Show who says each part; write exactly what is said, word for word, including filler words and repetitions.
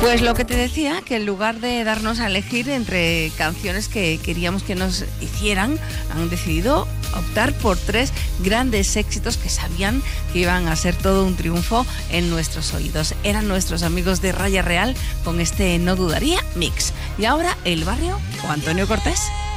Speaker 1: Pues lo que te decía, que en lugar de darnos a elegir entre canciones que queríamos que nos hicieran, han decidido optar por tres grandes éxitos que sabían que iban a ser todo un triunfo en nuestros oídos. Eran nuestros amigos de Raya Real con este No Dudaría mix. Y ahora El Barrio o Antonio Cortés.